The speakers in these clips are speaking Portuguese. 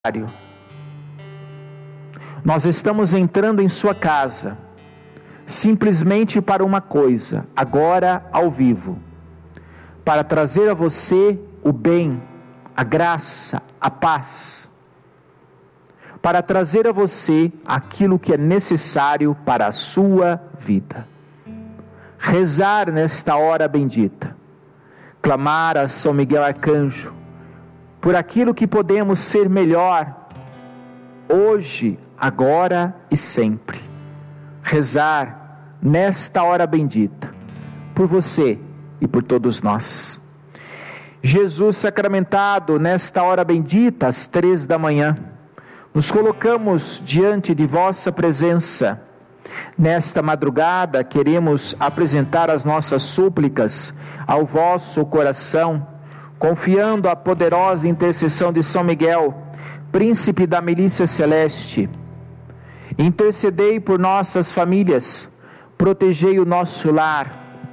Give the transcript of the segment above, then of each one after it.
Nós estamos entrando em sua casa, simplesmente para uma coisa, agora ao vivo, para trazer a você o bem, a graça, a paz, para trazer a você aquilo que é necessário para a sua vida. Rezar nesta hora bendita, clamar a São Miguel Arcanjo, por aquilo que podemos ser melhor, hoje, agora e sempre. Rezar nesta hora bendita, por você e por todos nós. Jesus sacramentado, nesta hora bendita, às 3 da manhã, nos colocamos diante de vossa presença. Nesta madrugada, queremos apresentar as nossas súplicas ao vosso coração, confiando a poderosa intercessão de São Miguel, príncipe da milícia celeste. Intercedei por nossas famílias, protegei o nosso lar,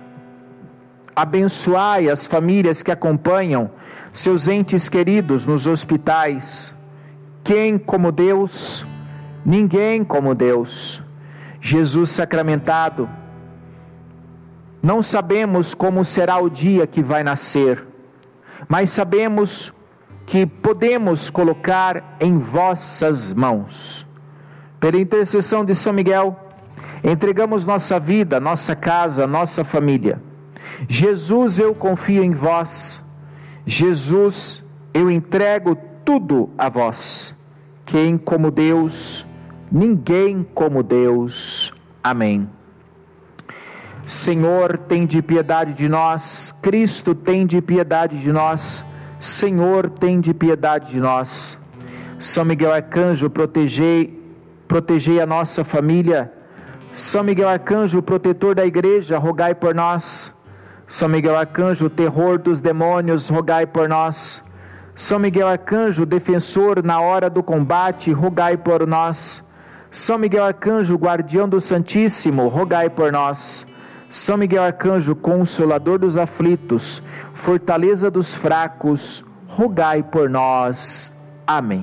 abençoai as famílias que acompanham seus entes queridos nos hospitais. Quem como Deus? Ninguém como Deus. Jesus sacramentado, não sabemos como será o dia que vai nascer, mas sabemos que podemos colocar em vossas mãos. Pela intercessão de São Miguel, entregamos nossa vida, nossa casa, nossa família. Jesus, eu confio em vós. Jesus, eu entrego tudo a vós. Quem como Deus? Ninguém como Deus. Amém. Senhor, tende piedade de nós. Cristo, tende piedade de nós. Senhor, tende piedade de nós. São Miguel Arcanjo, protegei a nossa família. São Miguel Arcanjo, protetor da igreja, rogai por nós. São Miguel Arcanjo, terror dos demônios, rogai por nós. São Miguel Arcanjo, defensor na hora do combate, rogai por nós. São Miguel Arcanjo, guardião do Santíssimo, rogai por nós. São Miguel Arcanjo, consolador dos aflitos, fortaleza dos fracos, rogai por nós. Amém.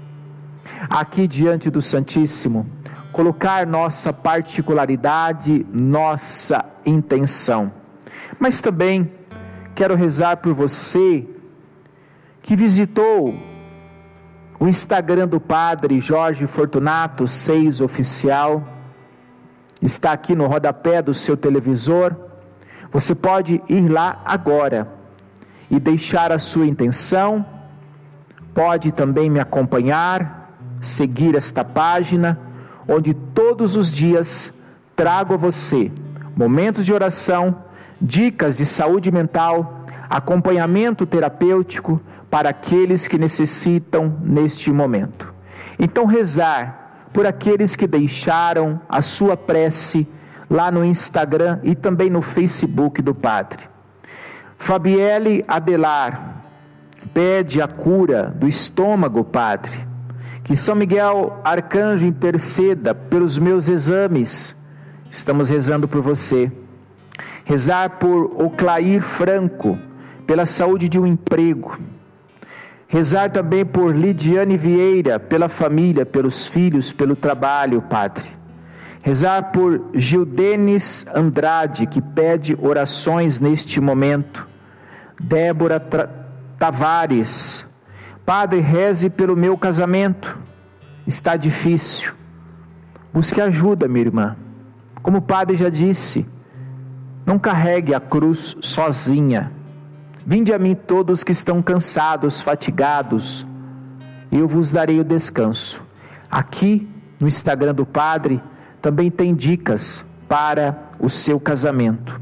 Aqui diante do Santíssimo, colocar nossa particularidade, nossa intenção. Mas também quero rezar por você que visitou o Instagram do Padre Jorge Fortunato 6 Oficial, está aqui no rodapé do seu televisor. Você pode ir lá agora e deixar a sua intenção. Pode também me acompanhar, seguir esta página, onde todos os dias trago a você momentos de oração, dicas de saúde mental, acompanhamento terapêutico para aqueles que necessitam neste momento. Então, rezar por aqueles que deixaram a sua prece lá no Instagram e também no Facebook do Padre. Fabielle Adelar pede a cura do estômago, Padre. Que São Miguel Arcanjo interceda pelos meus exames. Estamos rezando por você. Rezar por Oclair Franco, pela saúde de um emprego. Rezar também por Lidiane Vieira, pela família, pelos filhos, pelo trabalho, Padre. Rezar por Gildenes Andrade, que pede orações neste momento. Débora Tavares, Padre, reze pelo meu casamento, está difícil. Busque ajuda, minha irmã. Como o Padre já disse, não carregue a cruz sozinha. Vinde a mim todos que estão cansados, fatigados, eu vos darei o descanso. Aqui no Instagram do Padre também tem dicas para o seu casamento.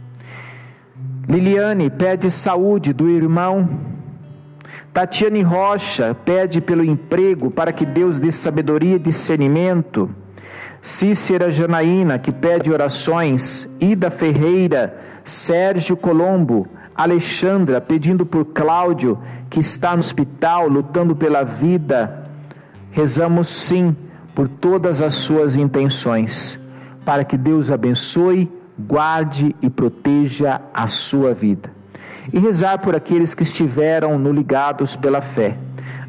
Liliane pede saúde do irmão. Tatiane Rocha pede pelo emprego, para que Deus dê sabedoria e discernimento. Cícera Janaína, que pede orações. Ida Ferreira, Sérgio Colombo, Alexandra pedindo por Cláudio, que está no hospital lutando pela vida. Rezamos sim por todas as suas intenções, para que Deus abençoe, guarde e proteja a sua vida. E rezar por aqueles que estiveram no Ligados pela Fé.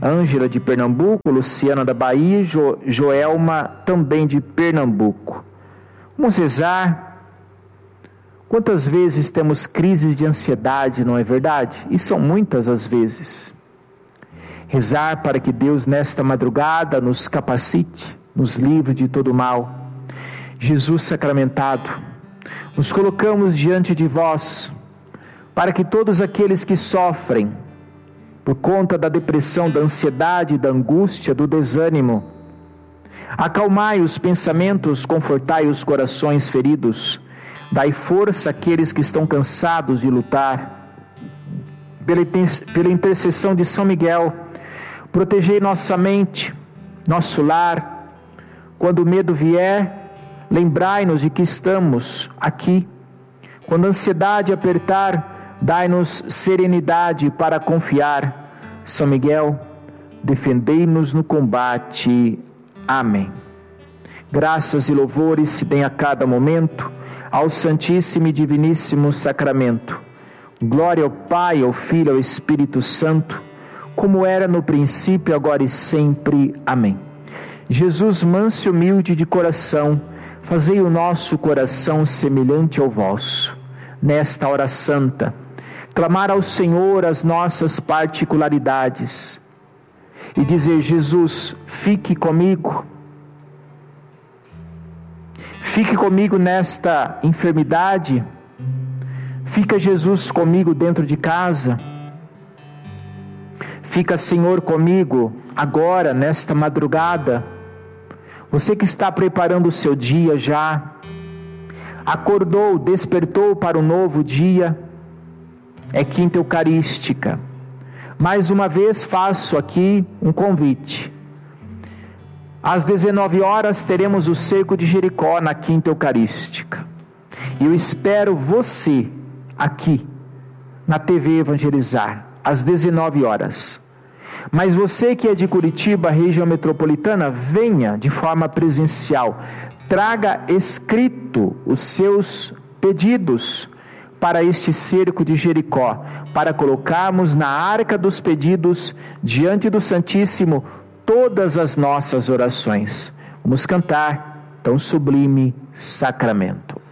Ângela de Pernambuco, Luciana da Bahia e Joelma também de Pernambuco. Vamos rezar. Quantas vezes temos crises de ansiedade, não é verdade? E são muitas as vezes. Rezar para que Deus nesta madrugada nos capacite, nos livre de todo mal. Jesus sacramentado, nos colocamos diante de vós, para que todos aqueles que sofrem por conta da depressão, da ansiedade, da angústia, do desânimo, acalmai os pensamentos, confortai os corações feridos, dai força àqueles que estão cansados de lutar. Pela intercessão de São Miguel, protegei nossa mente, nosso lar. Quando o medo vier, lembrai-nos de que estamos aqui. Quando a ansiedade apertar, dai-nos serenidade para confiar. São Miguel, defendei-nos no combate. Amém. Graças e louvores se deem a cada momento ao Santíssimo e Diviníssimo Sacramento. Glória ao Pai, ao Filho e ao Espírito Santo, como era no princípio, agora e sempre. Amém. Jesus, manso e humilde de coração, fazei o nosso coração semelhante ao vosso. Nesta hora santa, clamar ao Senhor as nossas particularidades e dizer: Jesus, fique comigo nesta enfermidade, fica Jesus comigo dentro de casa, fica Senhor comigo agora nesta madrugada. Você que está preparando o seu dia já, acordou, despertou para um novo dia, é quinta eucarística. Mais uma vez faço aqui um convite. Às 19 horas teremos o cerco de Jericó na quinta eucarística. E eu espero você aqui na TV Evangelizar, às 19 horas. Mas você que é de Curitiba, região metropolitana, venha de forma presencial. Traga escrito os seus pedidos para este cerco de Jericó, para colocarmos na arca dos pedidos, diante do Santíssimo, todas as nossas orações. Vamos cantar tão sublime sacramento.